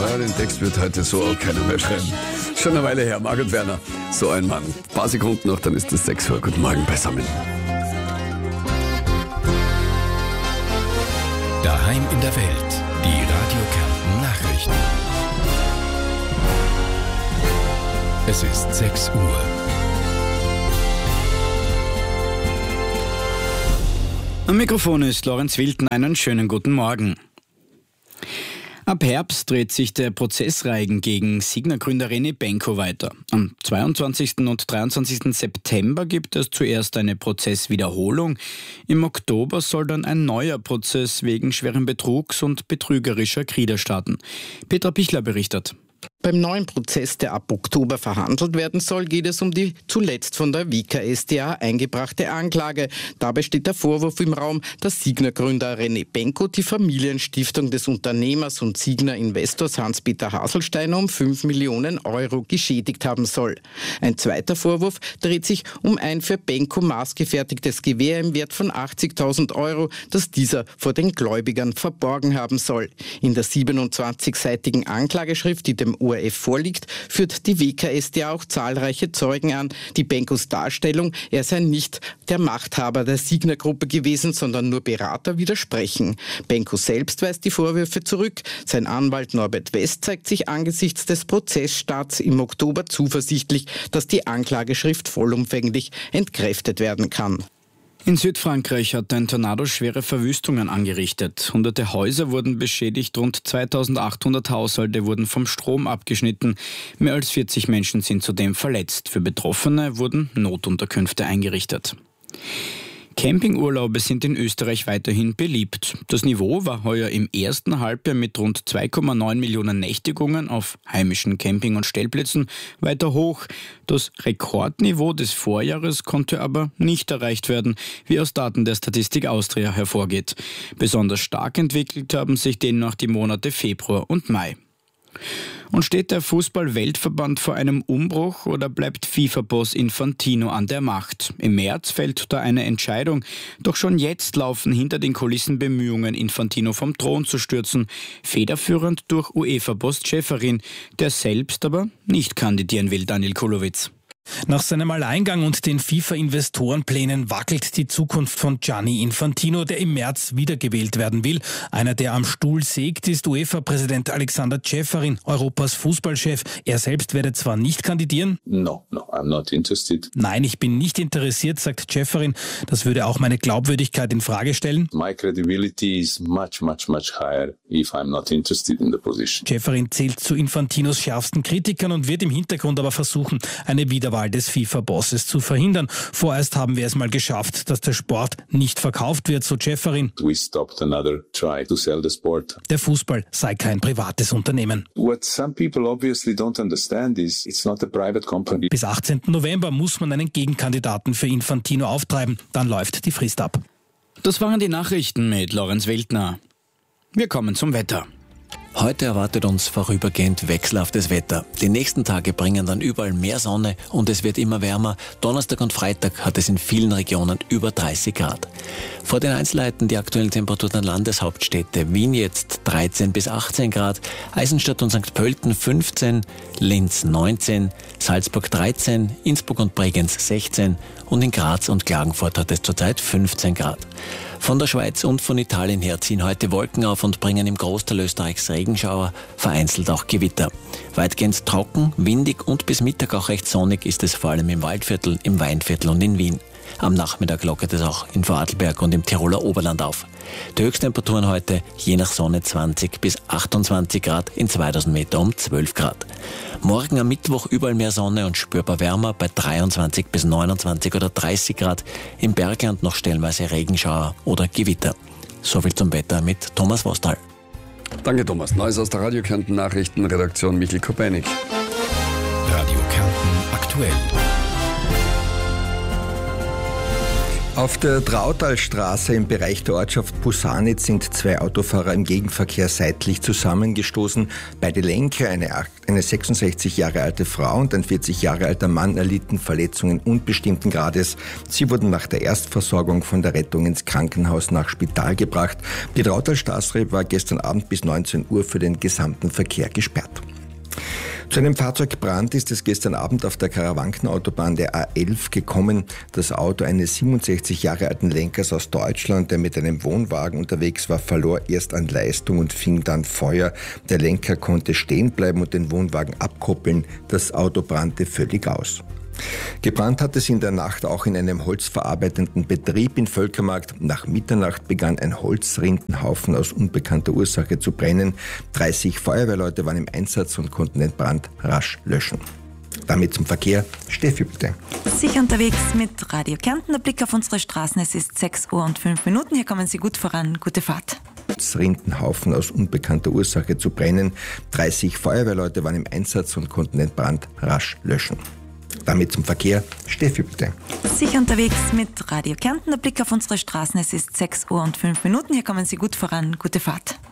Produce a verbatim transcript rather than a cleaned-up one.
Ja, den Text wird heute so auch keiner mehr schreiben. Schon eine Weile her, Margot Werner. So ein Mann. Ein paar Sekunden noch, dann ist es sechs Uhr. Guten Morgen beisammen. Daheim in der Welt. Die Radio Kärnten Nachrichten. Es ist sechs Uhr. Am Mikrofon ist Lorenz Wilton. Einen schönen guten Morgen. Ab Herbst dreht sich der Prozessreigen gegen Signa-Gründer René Benko weiter. Am zweiundzwanzigsten und dreiundzwanzigsten September gibt es zuerst eine Prozesswiederholung. Im Oktober soll dann ein neuer Prozess wegen schweren Betrugs und betrügerischer Krieder starten. Petra Pichler berichtet. Beim neuen Prozess, der ab Oktober verhandelt werden soll, geht es um die zuletzt von der W K S d A eingebrachte Anklage. Dabei steht der Vorwurf im Raum, dass Signa-Gründer René Benko die Familienstiftung des Unternehmers und Signa-Investors Hans-Peter Haselsteiner um fünf Millionen Euro geschädigt haben soll. Ein zweiter Vorwurf dreht sich um ein für Benko maßgefertigtes Gewehr im Wert von achtzigtausend Euro, das dieser vor den Gläubigern verborgen haben soll. In der siebenundzwanzigseitigen Anklageschrift, die dem O R F vorliegt, führt die W K S d A auch zahlreiche Zeugen an, die Benkos Darstellung, er sei nicht der Machthaber der Signa-Gruppe gewesen, sondern nur Berater, widersprechen. Benko selbst weist die Vorwürfe zurück. Sein Anwalt Norbert West zeigt sich angesichts des Prozessstarts im Oktober zuversichtlich, dass die Anklageschrift vollumfänglich entkräftet werden kann. In Südfrankreich hat ein Tornado schwere Verwüstungen angerichtet. Hunderte Häuser wurden beschädigt, rund zweitausendachthundert Haushalte wurden vom Strom abgeschnitten. Mehr als vierzig Menschen sind zudem verletzt. Für Betroffene wurden Notunterkünfte eingerichtet. Campingurlaube sind in Österreich weiterhin beliebt. Das Niveau war heuer im ersten Halbjahr mit rund zwei Komma neun Millionen Nächtigungen auf heimischen Camping- und Stellplätzen weiter hoch. Das Rekordniveau des Vorjahres konnte aber nicht erreicht werden, wie aus Daten der Statistik Austria hervorgeht. Besonders stark entwickelt haben sich demnach die Monate Februar und Mai. Und steht der Fußball-Weltverband vor einem Umbruch oder bleibt FIFA-Boss Infantino an der Macht? Im März fällt da eine Entscheidung. Doch schon jetzt laufen hinter den Kulissen Bemühungen, Infantino vom Thron zu stürzen. Federführend durch UEFA-Boss Ceferin, der selbst aber nicht kandidieren will, Daniel Kulowitz. Nach seinem Alleingang und den FIFA-Investorenplänen wackelt die Zukunft von Gianni Infantino, der im März wiedergewählt werden will. Einer, der am Stuhl sägt, ist UEFA-Präsident Alexander Ceferin, Europas Fußballchef. Er selbst werde zwar nicht kandidieren. No, no, I'm not interested. Nein, ich bin nicht interessiert, sagt Ceferin. Das würde auch meine Glaubwürdigkeit in Frage stellen. My credibility is much, much, much higher if I'm not interested in the position. Ceferin zählt zu Infantinos schärfsten Kritikern und wird im Hintergrund aber versuchen, eine Wiederwahl des FIFA-Bosses zu verhindern. Vorerst haben wir es mal geschafft, dass der Sport nicht verkauft wird, so Ceferin. We stopped another try to sell the sport. Der Fußball sei kein privates Unternehmen. What some people obviously don't understand is it's not a private company. Bis achtzehnten November muss man einen Gegenkandidaten für Infantino auftreiben. Dann läuft die Frist ab. Das waren die Nachrichten mit Lorenz Wildner. Wir kommen zum Wetter. Heute erwartet uns vorübergehend wechselhaftes Wetter. Die nächsten Tage bringen dann überall mehr Sonne und es wird immer wärmer. Donnerstag und Freitag hat es in vielen Regionen über dreißig Grad. Vor den Einzelheiten die aktuellen Temperaturen der Landeshauptstädte. Wien jetzt dreizehn bis achtzehn Grad, Eisenstadt und Sankt Pölten fünfzehn, Linz neunzehn, Salzburg dreizehn, Innsbruck und Bregenz sechzehn und in Graz und Klagenfurt hat es zurzeit fünfzehn Grad. Von der Schweiz und von Italien her ziehen heute Wolken auf und bringen im Großteil Österreichs Regenschauer, vereinzelt auch Gewitter. Weitgehend trocken, windig und bis Mittag auch recht sonnig ist es vor allem im Waldviertel, im Weinviertel und in Wien. Am Nachmittag lockert es auch in Vorarlberg und im Tiroler Oberland auf. Die Höchsttemperaturen heute je nach Sonne zwanzig bis achtundzwanzig Grad, in zweitausend Meter um zwölf Grad. Morgen am Mittwoch überall mehr Sonne und spürbar wärmer bei dreiundzwanzig bis neunundzwanzig oder dreißig Grad. Im Bergland noch stellenweise Regenschauer oder Gewitter. Soviel zum Wetter mit Thomas Wostal. Danke Thomas. Neues aus der Radio Kärnten Nachrichtenredaktion Michael Kopenik. Radio Kärnten aktuell. Auf der Trautalstraße im Bereich der Ortschaft Pusanitz sind zwei Autofahrer im Gegenverkehr seitlich zusammengestoßen. Beide Lenker, eine, eine sechsundsechzig Jahre alte Frau und ein vierzig Jahre alter Mann, erlitten Verletzungen unbestimmten Grades. Sie wurden nach der Erstversorgung von der Rettung ins Krankenhaus nach Spital gebracht. Die Trautalstraße war gestern Abend bis neunzehn Uhr für den gesamten Verkehr gesperrt. Zu einem Fahrzeugbrand ist es gestern Abend auf der Karawankenautobahn der A elf gekommen. Das Auto eines siebenundsechzig Jahre alten Lenkers aus Deutschland, der mit einem Wohnwagen unterwegs war, verlor erst an Leistung und fing dann Feuer. Der Lenker konnte stehen bleiben und den Wohnwagen abkoppeln. Das Auto brannte völlig aus. Gebrannt hat es in der Nacht auch in einem holzverarbeitenden Betrieb in Völkermarkt. Nach Mitternacht begann ein Holzrindenhaufen aus unbekannter Ursache zu brennen. dreißig Feuerwehrleute waren im Einsatz und konnten den Brand rasch löschen. Damit zum Verkehr. Steffi, bitte. Sicher unterwegs mit Radio Kärnten. Der Blick auf unsere Straßen. Es ist sechs Uhr und fünf Minuten. Hier kommen Sie gut voran. Gute Fahrt. Rindenhaufen aus unbekannter Ursache zu brennen. dreißig Feuerwehrleute waren im Einsatz und konnten den Brand rasch löschen. Damit zum Verkehr. Steffi, bitte. Sicher unterwegs mit Radio Kärnten. Der Blick auf unsere Straßen. Es ist sechs Uhr und fünf Minuten. Hier kommen Sie gut voran. Gute Fahrt.